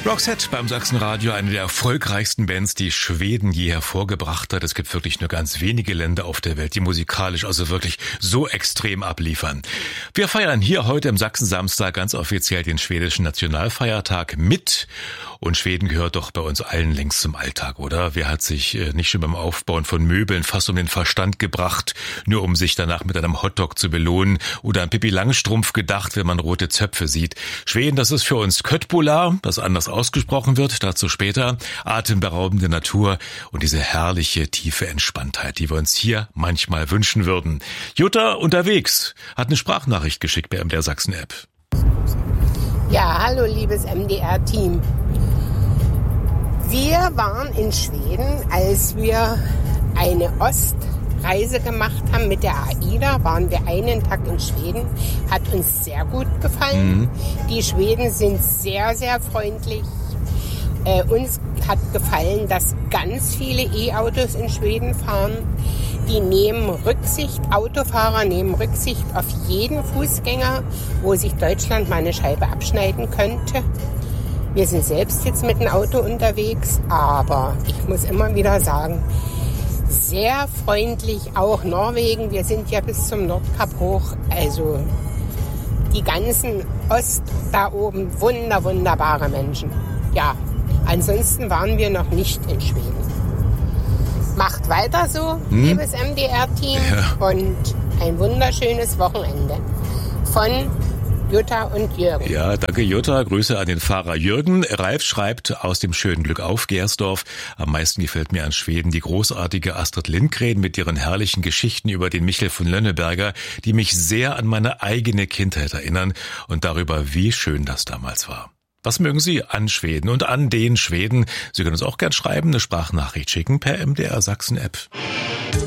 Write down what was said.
Roxette beim Sachsenradio, eine der erfolgreichsten Bands, die Schweden je hervorgebracht hat. Es gibt wirklich nur ganz wenige Länder auf der Welt, die musikalisch also wirklich so extrem abliefern. Wir feiern hier heute im Sachsen-Samstag ganz offiziell den schwedischen Nationalfeiertag mit. Und Schweden gehört doch bei uns allen längst zum Alltag, oder? Wer hat sich nicht schon beim Aufbauen von Möbeln fast um den Verstand gebracht, nur um sich danach mit einem Hotdog zu belohnen, oder an Pippi Langstrumpf gedacht, wenn man rote Zöpfe sieht. Schweden, das ist für uns Köttbullar, das anders ausgesprochen wird, dazu später. Atemberaubende Natur und diese herrliche, tiefe Entspanntheit, die wir uns hier manchmal wünschen würden. Jutta unterwegs hat eine Sprachnachricht geschickt bei MDR Sachsen App. Ja, hallo liebes MDR-Team. Wir waren in Schweden, als wir eine Ostreise gemacht haben mit der AIDA, waren wir einen Tag in Schweden, hat uns sehr gut gefallen. Die Schweden sind sehr, sehr freundlich. Uns hat gefallen, dass ganz viele E-Autos in Schweden fahren. Die nehmen Rücksicht, Autofahrer nehmen Rücksicht auf jeden Fußgänger, wo sich Deutschland mal eine Scheibe abschneiden könnte. Wir sind selbst jetzt mit dem Auto unterwegs, aber ich muss immer wieder sagen, sehr freundlich, auch Norwegen. Wir sind ja bis zum Nordkap hoch, also die ganzen da oben, wunderbare Menschen. Ja, ansonsten waren wir noch nicht in Schweden. Macht weiter so, liebes MDR-Team, und ein wunderschönes Wochenende von Jutta und Jürgen. Ja, danke Jutta. Grüße an den Fahrer Jürgen. Ralf schreibt aus dem schönen Glückauf Gersdorf: Am meisten gefällt mir an Schweden die großartige Astrid Lindgren mit ihren herrlichen Geschichten über den Michel von Lönneberger, die mich sehr an meine eigene Kindheit erinnern und darüber, wie schön das damals war. Was mögen Sie an Schweden und an den Schweden? Sie können uns auch gern schreiben, eine Sprachnachricht schicken per MDR Sachsen App.